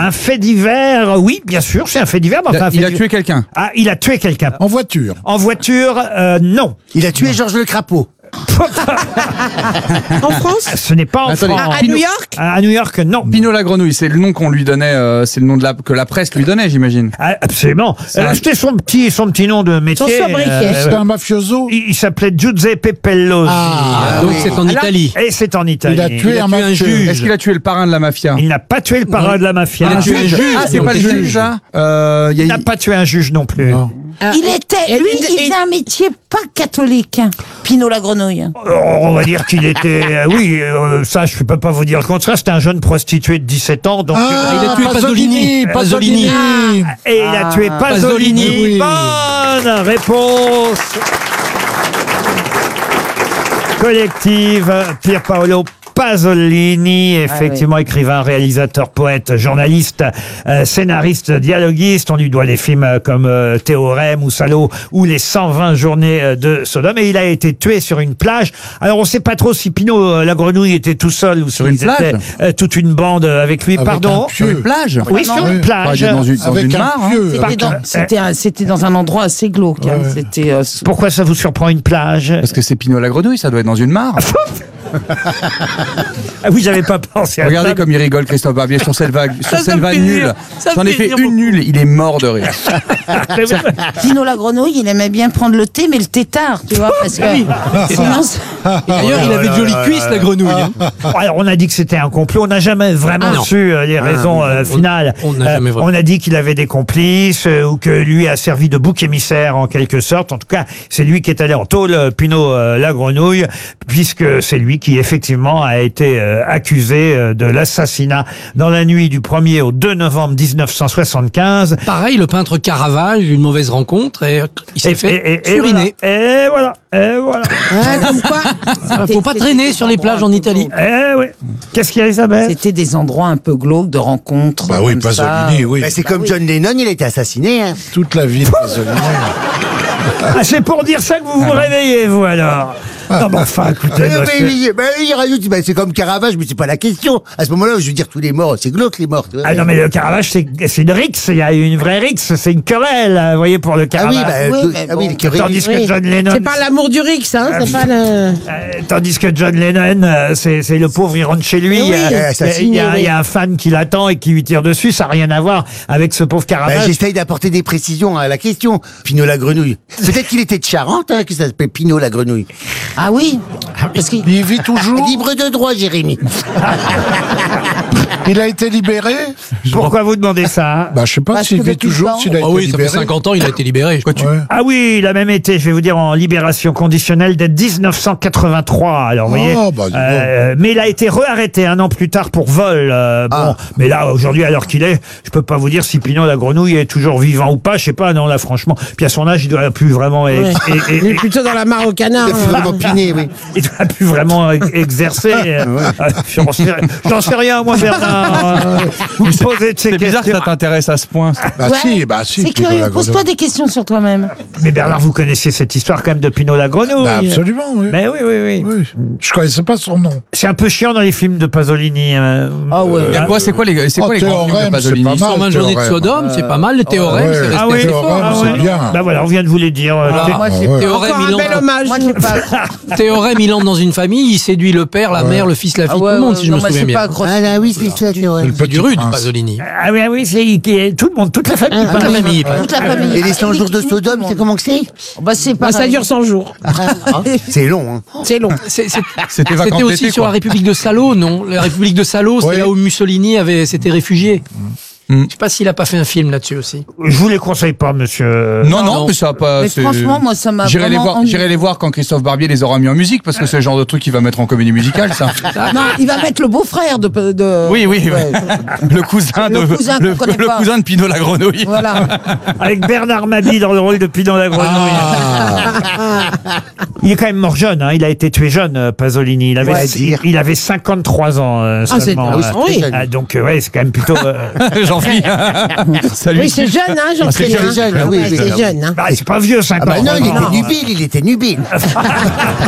Un fait divers, oui, bien sûr, c'est un fait divers. Mais enfin, Il a tué quelqu'un. Ah, il a tué quelqu'un. En voiture. En voiture, non. Il a tué Georges Le Crapaud. En France? Ce n'est pas en Attendez. France. À New York? À New York, non. Pinot la grenouille, c'est le nom qu'on lui donnait, c'est le nom que la presse lui donnait, j'imagine. Ah, absolument. C'était son petit nom de métier. Son sobriquet. C'est un mafioso. Il s'appelait Giuseppe Pellosi. Donc c'est en Italie. Et c'est en Italie. Il a tué un mafieux. Est-ce qu'il a tué le parrain de la mafia? Il n'a pas tué le parrain de la mafia. Il a tué un juge. Ah, c'est Donc, pas le c'est juge, là. Il n'a pas tué un juge non plus. Non. Il faisait un métier pas catholique, Pinot la grenouille. On va dire qu'il était... ça, je ne peux pas vous dire le contraire. C'était un jeune prostitué de 17 ans. Donc, il a tué Pasolini. Pasolini. et il a tué Pasolini. Pasolini, oui. Bonne réponse collective. Pier Paolo Pasolini, effectivement écrivain, réalisateur, poète, journaliste, scénariste, dialoguiste. On lui doit des films comme Théorème ou Salaud ou Les 120 journées de Sodome. Et il a été tué sur une plage. Alors on ne sait pas trop si Pinot la grenouille était tout seul ou Sur une s'ils étaient toute une bande avec lui. Avec Pardon. un pieu. Sur une plage? Oui, sur une plage. Dans une Avec un mare, hein. pieu. C'était dans un endroit assez glauque. Hein. Ouais. C'était. Pourquoi ça vous surprend une plage? Parce que c'est Pinot la grenouille, ça doit être dans une mare. Ah oui, j'avais pas pensé à Regardez ça. comme il rigole, Christophe Barbier, sur cette vague me fait nulle. rire. Ça me J'en ai fait fait rire une nulle, il est mort de rire. Pinot la grenouille, il aimait bien prendre le thé, mais le thé tard, tu vois, parce que sinon. D'ailleurs, il avait de jolies cuisses, la grenouille. hein. Alors, on a dit que c'était un complot. On n'a jamais vraiment Ah non. su les raisons finales. on n'a jamais vraiment. On a dit qu'il avait des complices ou que lui a servi de bouc émissaire en quelque sorte. En tout cas, c'est lui qui est allé en tôle, Pinot la grenouille, puisque c'est lui qui effectivement a été accusé de l'assassinat dans la nuit du 1er au 2 novembre 1975. Pareil, le peintre Caravage, une mauvaise rencontre et il s'est fait suriner. Et voilà. Et voilà. Comme quoi? Faut pas traîner sur les plages en Italie. Eh oui. Qu'est-ce qu'il y a, Isabelle? C'était des endroits un peu glauques de rencontres. Bah oui, comme ça. Pasolini, oui. Bah, c'est comme John Lennon, il a été assassiné. Hein. Toute la vie de Pasolini. Ah, c'est pour dire ça que vous vous réveillez, vous, alors. Non, mais enfin, écoutez. Il rajoute, c'est comme Caravage, mais c'est pas la question. À ce moment-là, je veux dire, tous les morts, c'est glauque les morts. Ah non, mais le Caravage, c'est une rixe. Il y a une vraie rixe. C'est une querelle, vous voyez, pour le Ah oui, Caravage. mais bon. Tandis que John Lennon. C'est pas l'amour du Rix, hein? C'est pas le. Tandis que John Lennon, c'est le pauvre, il rentre chez lui. Oui, Il y a un fan qui l'attend et qui lui tire dessus. Ça n'a rien à voir avec ce pauvre Caravage. J'essaye d'apporter des précisions à la question. Pinot la grenouille. Peut-être qu'il était de Charente, hein, que ça s'appelle Pinot la grenouille. Ah oui. Parce qu'il Il vit toujours. Libre de droit, Jérémy. Il a été libéré. Pourquoi vous demandez ça, hein? Bah, je sais pas Parce s'il que vit depuis toujours, le temps- s'il a Ah été oui, ça fait libéré. 50 ans, il a été libéré. Ouais. Ah oui, il a même été, je vais vous dire, en libération conditionnelle dès 1983. Alors, vous voyez. bah, dis donc. Mais il a été re-arrêté un an plus tard pour vol. Bon, mais là, aujourd'hui, alors qu'il est, je peux pas vous dire si Pinot la grenouille est toujours vivant ou pas. Je sais pas, non, là, franchement. Puis à son âge, il doit plus vraiment. Il est plutôt dans la mare au canard. Il a fait vraiment piné, oui. Il doit plus vraiment exercer. J'en sais rien, moi, Bernard. Vous me posez de ces C'est bizarre que questions. ça t'intéresse à ce point. Bah si. c'est Pinot curieux. la Pose-toi grenouille. des questions sur toi-même. Mais Bernard, vous connaissiez cette histoire quand même de Pinot la grenouille. Bah, absolument, oui. Mais oui, oui, oui. Oui. Je connaissais pas son nom. C'est un peu chiant dans les films de Pasolini. Ah ouais. Il y a quoi, c'est quoi les grands films de Théorème, Pasolini? c'est pas mal. 120 journées de Théorème. Sodome, c'est pas mal. Le théorème, c'est resté Ah oui, assez fort. Théorème, ah c'est ouais. bien. Bah voilà, on vient de vous les dire. Moi, j'ai ouais. Théorème, Encore il un bel entre, hommage. Moi, j'ai pas. Théorème, il entre dans une famille, il séduit le père, la mère, le fils, la fille, tout le monde, si je me souviens bien. Ah là, oui, c'est ça, Théorème. Le C'est du petit rude, prince. Pasolini. Ah oui, ah oui, c'est tout le monde, toute la famille. Toute la famille. Toute la famille. Et les 100 jours de Sodome, c'est comment que c'est? Bah, c'est pas. Bah, ça dure 100 jours. C'est long, hein. C'est long. C'était vacances C'était aussi d'été, sur quoi. la République de Salo, non? La République de Salo, c'est Oui. là où Mussolini s'était réfugié. Je sais pas s'il a pas fait un film là-dessus aussi. Je vous les conseille pas, monsieur. Non, mais ça va pas. Mais c'est- franchement, moi, ça m'a J'irai les vraiment voir. J'irai les voir quand Christophe Barbier les aura mis en musique parce que c'est le genre de truc qu'il va mettre en comédie musicale, ça. Non, il va mettre le beau-frère de. Oui. Ouais. Le cousin Le cousin qu'on connaît le pas. cousin de Pinot la grenouille. Voilà. Avec Bernard Mabie dans le rôle de Pinot la grenouille. Il est quand même mort jeune, hein. Il a été tué jeune, Pasolini. Il avait 53 ans seulement. Ah, c'est- oui. Donc, ouais, c'est quand même plutôt. Jean-Philippe. Salut. Oui, c'est jeune, hein, j'en c'est sais. jeune, oui, oui. C'est jeune, hein. Bah, c'est pas vieux, 50 Ah bah non, ans. il était nubile.